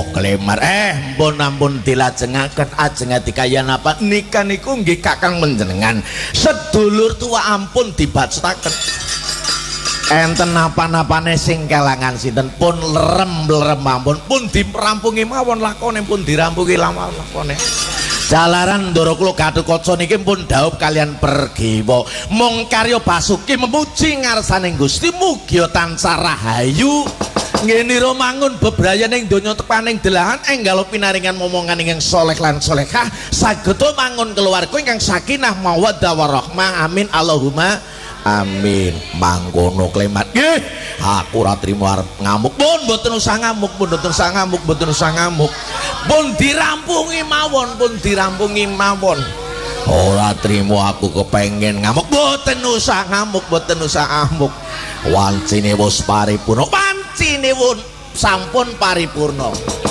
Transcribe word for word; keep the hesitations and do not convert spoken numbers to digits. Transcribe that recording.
Oh Klemar, eh mpun ampun dilajengaken ajeng dikayan apa nikah niku nggih kakang menjenengan sedulur tua ampun dibacetaken enten napa-napane sing kelangan sinten pun lerem-lerem ampun pun dirampungi mawon lakone pun dirampungi lawan lakone jalaran ndoro kula Gatotkaca niki pun dhaup kalian Pergiwa mung karya Basuki memuji ngarsaning Gusti mugi tansah rahayu nggih romangun bebrayaning donya tepaning delahan enggal pinaringan momongan ingkang saleh lan salehah saged mangun keluarga ingkang sakinah mawaddah warahmah amin Allahumma amin mangkono Klemat nggih aku ora trimo arep ngamuk pun mboten usah ngamuk pun mboten usah ngamuk mboten usah ngamuk pun dirampungi mawon pun dirampungi mawon ora trimo aku kepengen ngamuk mboten usah ngamuk mboten usah ngamuk wancine wis paripurna wancine sampun paripurna